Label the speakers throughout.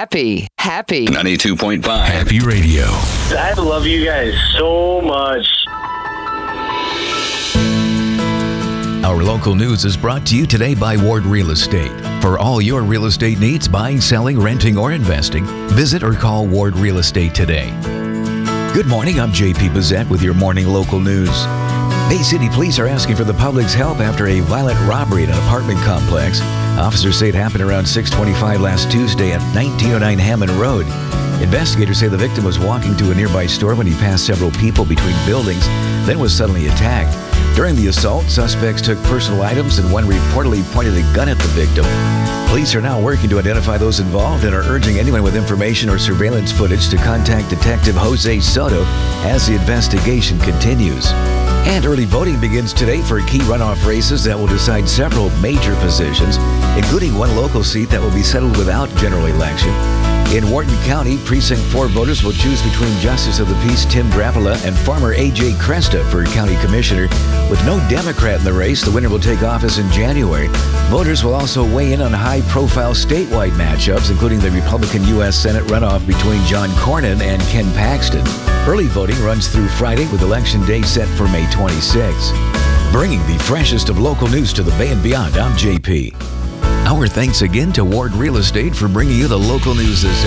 Speaker 1: Happy
Speaker 2: 92.5
Speaker 3: Happy Radio.
Speaker 4: I love you guys so much.
Speaker 3: Our local news is brought to you today by Ward Real Estate. For all your real estate needs, buying, selling, renting, or investing, visit or call Ward Real Estate today. Good morning, I'm JP Bazette with your morning local news. Bay City Police are asking for the public's help after a violent robbery at an apartment complex. Officers say it happened around 6:25 last Tuesday at 1909 Hammond Road. Investigators say the victim was walking to a nearby store when he passed several people between buildings, then was suddenly attacked. During the assault, suspects took personal items and one reportedly pointed a gun at the victim. Police are now working to identify those involved and are urging anyone with information or surveillance footage to contact Detective Jose Soto as the investigation continues. And early voting begins today for key runoff races that will decide several major positions, including one local seat that will be settled without general election. In Wharton County, Precinct 4 voters will choose between Justice of the Peace Tim Drapala and farmer A.J. Cresta for County Commissioner. With no Democrat in the race, the winner will take office in January. Voters will also weigh in on high-profile statewide matchups, including the Republican U.S. Senate runoff between John Cornyn and Ken Paxton. Early voting runs through Friday, with Election Day set for May 26. Bringing the freshest of local news to the Bay and beyond, I'm JP. Our thanks again to Ward Real Estate for bringing you the local news this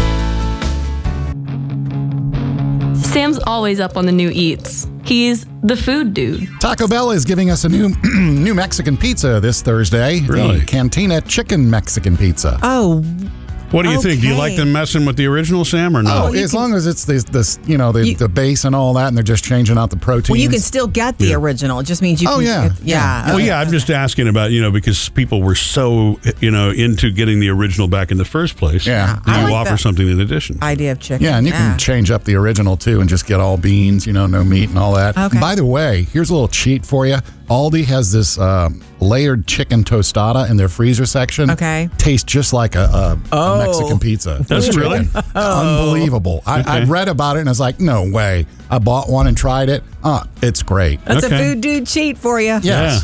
Speaker 3: hour.
Speaker 5: Sam's always up on the new eats. He's the food dude.
Speaker 6: Taco Bell is giving us a new Mexican pizza this Thursday.
Speaker 7: Really?
Speaker 6: The Cantina Chicken Mexican Pizza.
Speaker 8: Oh,
Speaker 7: What do you think? Do you like them messing with the original, Sam, or no?
Speaker 6: Oh, as long as it's the base and all that, and they're just changing out the proteins.
Speaker 8: well, you can still get the original. It just means you can.
Speaker 6: yeah.
Speaker 7: Well, yeah, I'm just asking about, because people were so, into getting the original back in the first place.
Speaker 6: Yeah.
Speaker 7: Do you
Speaker 8: I like
Speaker 7: offer
Speaker 8: that
Speaker 7: something in addition?
Speaker 8: Idea of chicken.
Speaker 6: Yeah, and you can change up the original, too, and just get all beans, no meat and all that.
Speaker 8: Okay.
Speaker 6: By the way, here's a little cheat for you. Aldi has this layered chicken tostada in their freezer section.
Speaker 8: Okay.
Speaker 6: Tastes just like a Mexican pizza.
Speaker 7: Does it really?
Speaker 6: Unbelievable. I read about it and I was like, no way. I bought one and tried it. It's great.
Speaker 8: That's
Speaker 7: Okay.
Speaker 8: a food dude cheat for you.
Speaker 6: Yes.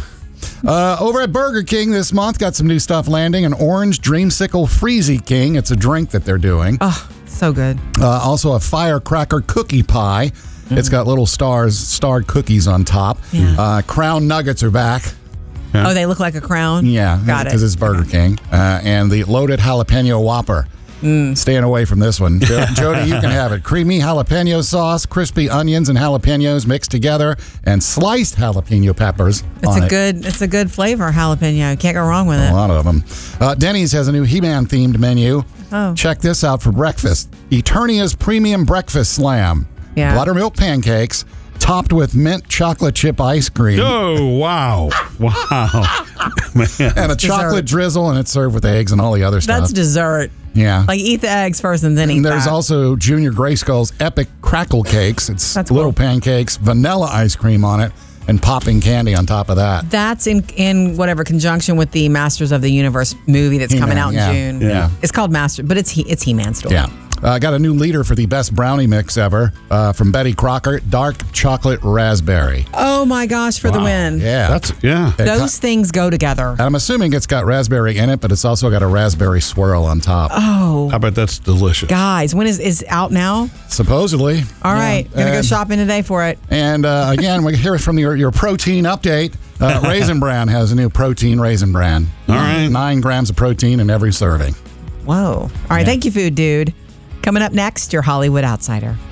Speaker 6: Over at Burger King this month, got some new stuff landing. An orange Dreamsicle Freezy King. It's a drink that they're doing.
Speaker 8: Oh, so good.
Speaker 6: Also a firecracker cookie pie. It's got little starred cookies on top.
Speaker 8: Yeah.
Speaker 6: Crown Nuggets are back.
Speaker 8: Oh, they look like a crown?
Speaker 6: Yeah,
Speaker 8: Got it.
Speaker 6: because it's Burger King. And the loaded jalapeno Whopper. Staying away from this one. Jody, you can have it. Creamy jalapeno sauce, crispy onions and jalapenos mixed together, and sliced jalapeno peppers.
Speaker 8: It's a good flavor, jalapeno. Can't go wrong with it.
Speaker 6: A lot of them. Denny's has a new He-Man themed menu.
Speaker 8: Oh.
Speaker 6: Check this out for breakfast. Eternia's Premium Breakfast Slam.
Speaker 8: Yeah.
Speaker 6: Buttermilk pancakes topped with mint chocolate chip ice cream.
Speaker 7: Oh, wow. Wow. Man.
Speaker 6: And a chocolate drizzle, and it's served with eggs and all the other stuff.
Speaker 8: That's dessert.
Speaker 6: Yeah.
Speaker 8: Like, eat the eggs first and then eat
Speaker 6: And there's
Speaker 8: that.
Speaker 6: also Junior Grayskull's Epic Crackle Cakes. It's
Speaker 8: That's
Speaker 6: little
Speaker 8: cool.
Speaker 6: pancakes, vanilla ice cream on it, and popping candy on top of that.
Speaker 8: That's in whatever conjunction with the Masters of the Universe movie that's coming out in June.
Speaker 6: Yeah.
Speaker 8: It's called Master, but it's He-Man story.
Speaker 6: Yeah. Got a new leader for the best brownie mix ever from Betty Crocker, dark chocolate raspberry.
Speaker 8: Oh my gosh, for the win.
Speaker 6: Yeah.
Speaker 8: Those things go together.
Speaker 6: And I'm assuming it's got raspberry in it, but it's also got a raspberry swirl on top.
Speaker 8: Oh.
Speaker 7: I bet that's delicious.
Speaker 8: Guys, when is out now?
Speaker 6: Supposedly.
Speaker 8: All right. Gonna go shopping today for it.
Speaker 6: And again, we hear from your protein update. Raisin Bran has a new protein Raisin Bran.
Speaker 7: All right.
Speaker 6: 9 grams of protein in every serving.
Speaker 8: Whoa. All right. Thank you, food dude. Coming up next, your Hollywood Outsider.